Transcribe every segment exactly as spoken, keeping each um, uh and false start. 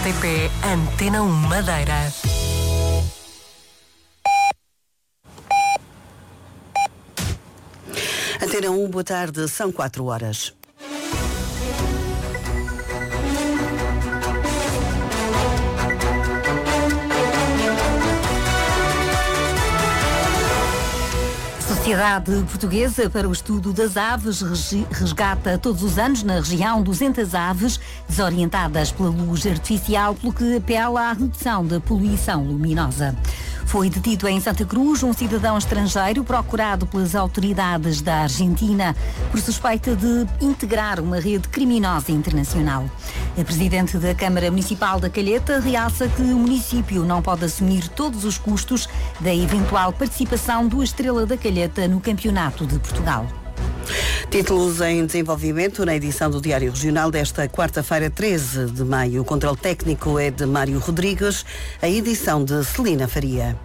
T P Antena um Madeira. Antena um, boa tarde, são quatro horas. A Sociedade Portuguesa para o Estudo das Aves resgata todos os anos na região duzentas aves desorientadas pela luz artificial, pelo que apela à redução da poluição luminosa. Foi detido em Santa Cruz um cidadão estrangeiro procurado pelas autoridades da Argentina por suspeita de integrar uma rede criminosa internacional. A presidente da Câmara Municipal da Calheta realça que o município não pode assumir todos os custos da eventual participação do Estrela da Calheta no Campeonato de Portugal. Títulos em desenvolvimento na edição do Diário Regional desta quarta-feira, treze de maio. O controle técnico é de Mário Rodrigues, a edição de Celina Faria.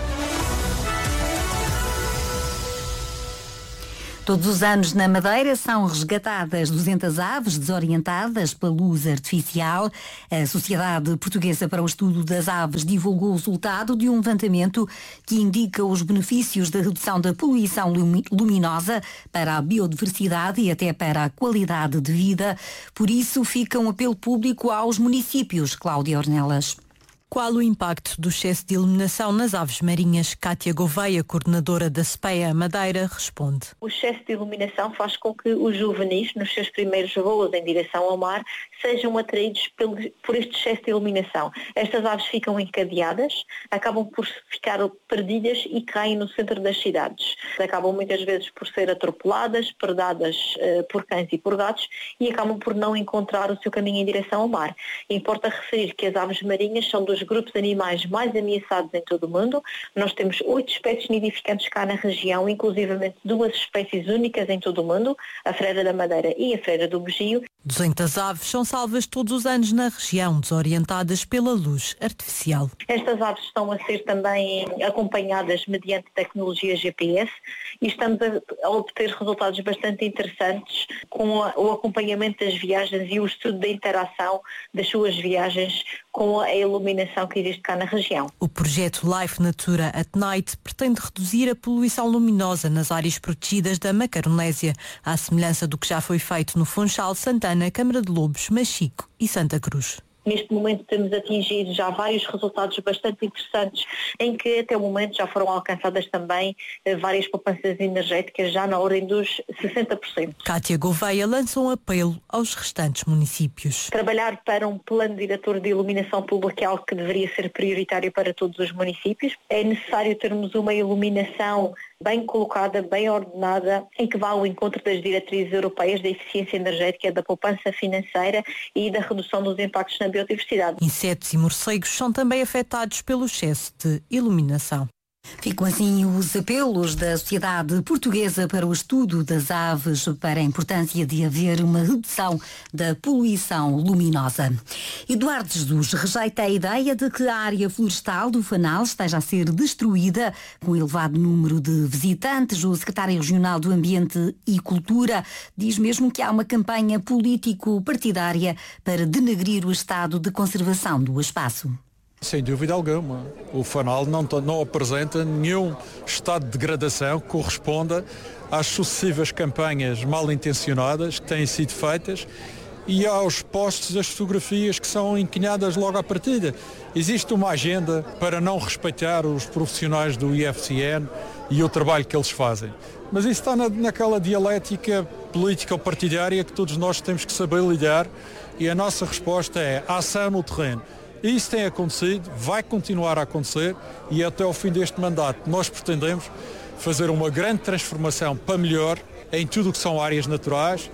Todos os anos na Madeira são resgatadas duzentas aves desorientadas pela luz artificial. A Sociedade Portuguesa para o Estudo das Aves divulgou o resultado de um levantamento que indica os benefícios da redução da poluição luminosa para a biodiversidade e até para a qualidade de vida. Por isso, fica um apelo público aos municípios. Cláudia Ornelas. Qual o impacto do excesso de iluminação nas aves marinhas? Cátia Gouveia, coordenadora da S P E A Madeira, responde. O excesso de iluminação faz com que os juvenis, nos seus primeiros voos em direção ao mar, sejam atraídos pelo, por este excesso de iluminação. Estas aves ficam encadeadas, acabam por ficar perdidas e caem no centro das cidades. Acabam muitas vezes por ser atropeladas, predadas uh, por cães e por gatos e acabam por não encontrar o seu caminho em direção ao mar. Importa referir que as aves marinhas são dos grupos de animais mais ameaçados em todo o mundo. Nós temos oito espécies nidificantes cá na região, inclusivamente duas espécies únicas em todo o mundo, a freira da Madeira e a freira do Bugio. duzentas aves são salvas todos os anos na região, desorientadas pela luz artificial. Estas aves estão a ser também acompanhadas mediante tecnologia G P S e estamos a obter resultados bastante interessantes com o acompanhamento das viagens e o estudo da interação das suas viagens com a iluminação que existe cá na região. O projeto Life Natura at Night pretende reduzir a poluição luminosa nas áreas protegidas da Macaronésia, à semelhança do que já foi feito no Funchal, Santana, Câmara de Lobos, Machico e Santa Cruz. Neste momento temos atingido já vários resultados bastante interessantes em que até o momento já foram alcançadas também várias poupanças energéticas já na ordem dos sessenta por cento. Cátia Gouveia lança um apelo aos restantes municípios. Trabalhar para um plano diretor de iluminação pública é algo que deveria ser prioritário para todos os municípios. É necessário termos uma iluminação bem colocada, bem ordenada, em que vá ao encontro das diretrizes europeias da eficiência energética, da poupança financeira e da redução dos impactos na biodiversidade. Insetos e morcegos são também afetados pelo excesso de iluminação. Ficam assim os apelos da Sociedade Portuguesa para o Estudo das Aves para a importância de haver uma redução da poluição luminosa. Eduardo Jesus rejeita a ideia de que a área florestal do Fanal esteja a ser destruída com elevado número de visitantes. O secretário regional do Ambiente e Cultura diz mesmo que há uma campanha político-partidária para denegrir o estado de conservação do espaço. Sem dúvida alguma. O Fanal não, não apresenta nenhum estado de degradação que corresponda às sucessivas campanhas mal intencionadas que têm sido feitas e aos postos das fotografias que são enquinhadas logo à partida. Existe uma agenda para não respeitar os profissionais do I F C N e o trabalho que eles fazem. Mas isso está na, naquela dialética política ou partidária que todos nós temos que saber lidar e a nossa resposta é ação no terreno. Isso tem acontecido, vai continuar a acontecer e até ao fim deste mandato nós pretendemos fazer uma grande transformação para melhor em tudo o que são áreas naturais.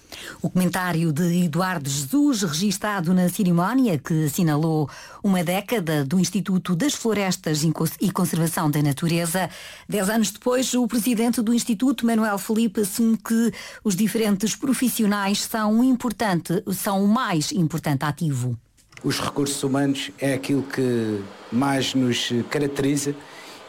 O comentário de Eduardo Jesus, registado na cerimónia que assinalou uma década do Instituto das Florestas e Conservação da Natureza. Dez anos depois, o presidente do Instituto, Manuel Felipe, assume que os diferentes profissionais são, um importante, são o mais importante ativo. Os recursos humanos é aquilo que mais nos caracteriza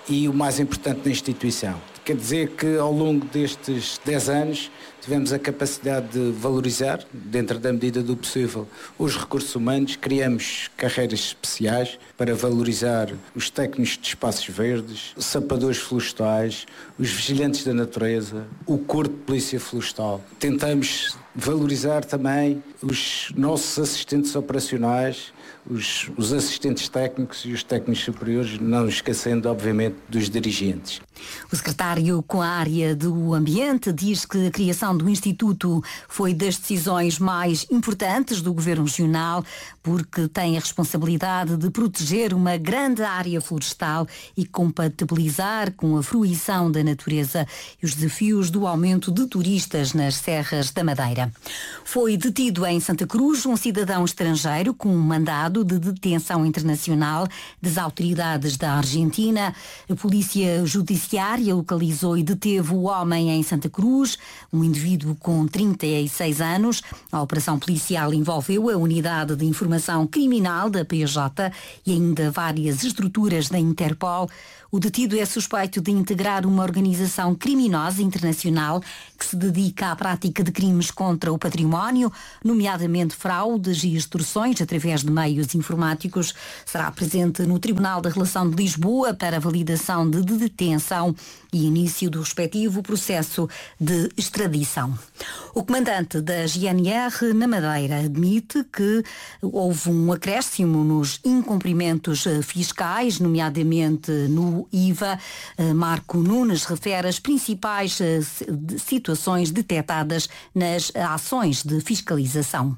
e o mais importante na instituição. Quer dizer que ao longo destes dez anos tivemos a capacidade de valorizar, dentro da medida do possível, os recursos humanos, criamos carreiras especiais para valorizar os técnicos de espaços verdes, sapadores florestais, os vigilantes da natureza, o corpo de polícia florestal. Tentamos valorizar também os nossos assistentes operacionais, os, os assistentes técnicos e os técnicos superiores, não esquecendo, obviamente, dos dirigentes. O secretário com a área do ambiente diz que a criação do Instituto foi das decisões mais importantes do Governo Regional, porque tem a responsabilidade de proteger uma grande área florestal e compatibilizar com a fruição da natureza e os desafios do aumento de turistas nas serras da Madeira. Foi detido em Santa Cruz um cidadão estrangeiro com um mandado de detenção internacional das autoridades da Argentina. A Polícia Judiciária localizou e deteve o homem em Santa Cruz, um indivíduo com trinta e seis anos. A operação policial envolveu a Unidade de Informação Criminal da P J e ainda várias estruturas da Interpol. O detido é suspeito de integrar uma organização criminosa internacional que se dedica à prática de crimes contra o património, nomeadamente fraudes e extorsões através de meios informáticos. Será presente no Tribunal da Relação de Lisboa para validação de detenção e início do respectivo processo de extradição. O comandante da G N R na Madeira admite que houve um acréscimo nos incumprimentos fiscais, nomeadamente no I V A. Marco Nunes refere as principais situações detectadas nas ações de fiscalização.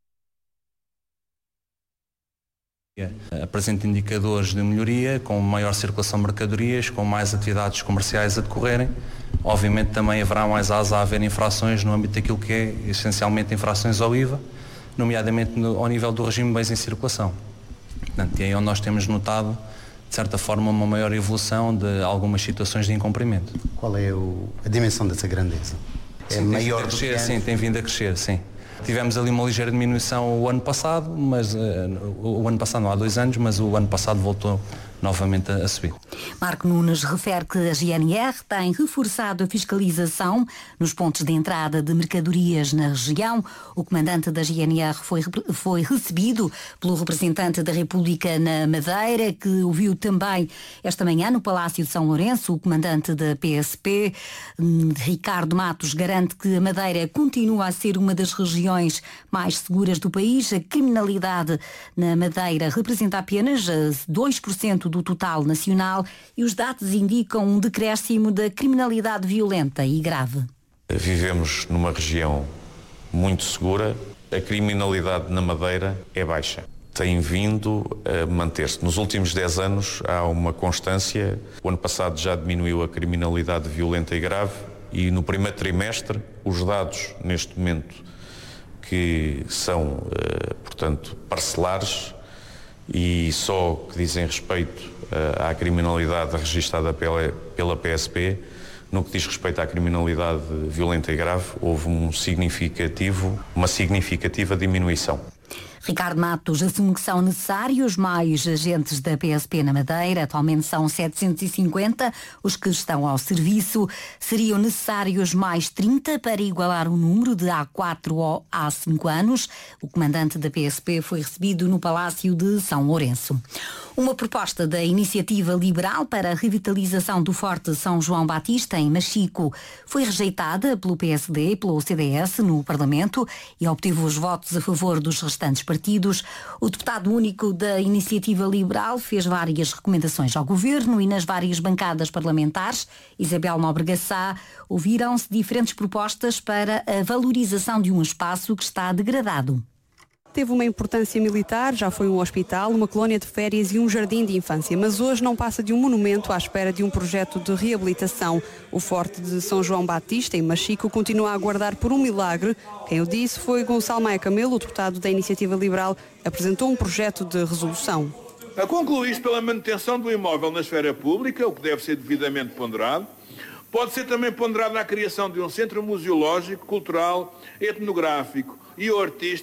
Apresenta indicadores de melhoria, com maior circulação de mercadorias, com mais atividades comerciais a decorrerem. Obviamente também haverá mais asa a haver infrações no âmbito daquilo que é essencialmente infrações ao I V A, nomeadamente no, ao nível do regime de bens em circulação. Portanto, e aí onde nós temos notado, de certa forma, uma maior evolução de algumas situações de incumprimento. Qual é o, a dimensão dessa grandeza? É sim, maior tem do crescer, que sim, tem vindo a crescer, sim. Tivemos ali uma ligeira diminuição o ano passado, mas uh, o ano passado não há dois anos, mas o ano passado voltou novamente a, a subir. Marco Nunes refere que a G N R tem reforçado a fiscalização nos pontos de entrada de mercadorias na região. O comandante da G N R foi, foi recebido pelo representante da República na Madeira, que o viu também esta manhã no Palácio de São Lourenço. O comandante da P S P, Ricardo Matos, garante que a Madeira continua a ser uma das regiões mais seguras do país. A criminalidade na Madeira representa apenas dois por cento do total nacional e os dados indicam um decréscimo da criminalidade violenta e grave. Vivemos numa região muito segura, a criminalidade na Madeira é baixa. Tem vindo a manter-se. Nos últimos dez anos há uma constância. O ano passado já diminuiu a criminalidade violenta e grave e no primeiro trimestre os dados neste momento que são, portanto, parcelares e só que dizem respeito uh, à criminalidade registada pela, pela P S P, no que diz respeito à criminalidade violenta e grave, houve um significativo, uma significativa diminuição. Ricardo Matos assume que são necessários mais agentes da P S P na Madeira. Atualmente são setecentos e cinquenta os que estão ao serviço. Seriam necessários mais trinta para igualar o número de há quatro ou há cinco anos. O comandante da P S P foi recebido no Palácio de São Lourenço. Uma proposta da Iniciativa Liberal para a revitalização do Forte São João Batista, em Machico, foi rejeitada pelo P S D e pelo C D S no Parlamento e obteve os votos a favor dos restantes partidos. O deputado único da Iniciativa Liberal fez várias recomendações ao Governo e nas várias bancadas parlamentares, Isabel Nóbrega Sá, ouviram-se diferentes propostas para a valorização de um espaço que está degradado. Teve uma importância militar, já foi um hospital, uma colónia de férias e um jardim de infância, mas hoje não passa de um monumento à espera de um projeto de reabilitação. O Forte de São João Batista, em Machico, continua a aguardar por um milagre. Quem o disse foi Gonçalo Maia Camelo, o deputado da Iniciativa Liberal, apresentou um projeto de resolução. Conclui-se pela manutenção do imóvel na esfera pública, o que deve ser devidamente ponderado. Pode ser também ponderado na criação de um centro museológico, cultural, etnográfico e artístico,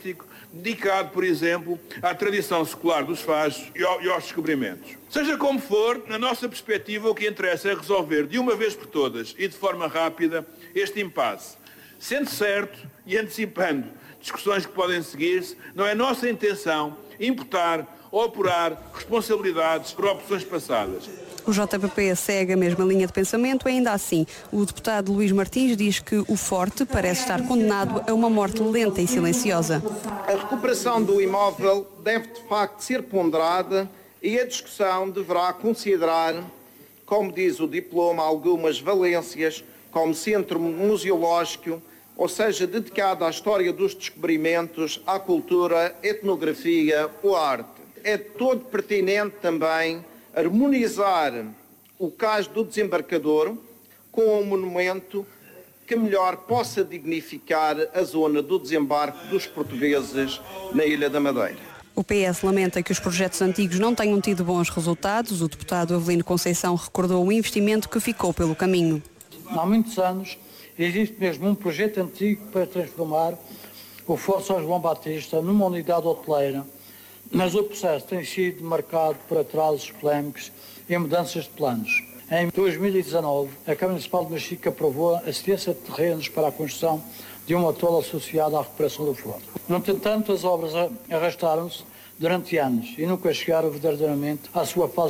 dedicado, por exemplo, à tradição secular dos fazes e aos descobrimentos. Seja como for, na nossa perspectiva, o que interessa é resolver de uma vez por todas e de forma rápida este impasse. Sendo certo e antecipando discussões que podem seguir-se, não é nossa intenção imputar ou apurar responsabilidades por opções passadas. O J P P segue a mesma linha de pensamento, ainda assim, o deputado Luís Martins diz que o Forte parece estar condenado a uma morte lenta e silenciosa. A recuperação do imóvel deve de facto ser ponderada e a discussão deverá considerar, como diz o diploma, algumas valências como centro museológico, ou seja, dedicado à história dos descobrimentos, à cultura, etnografia ou arte. É todo pertinente também harmonizar o cais do desembarcador com um monumento que melhor possa dignificar a zona do desembarque dos portugueses na Ilha da Madeira. O P S lamenta que os projetos antigos não tenham tido bons resultados. O deputado Avelino Conceição recordou o investimento que ficou pelo caminho. Há muitos anos existe mesmo um projeto antigo para transformar o Forte São João Batista numa unidade hoteleira, mas o processo tem sido marcado por atrasos polémicos e mudanças de planos. Em dois mil e dezanove, a Câmara Municipal de Machica aprovou a cedência de terrenos para a construção de um atolo associado à recuperação do Forte. No entanto, as obras arrastaram-se durante anos e nunca chegaram verdadeiramente à sua fase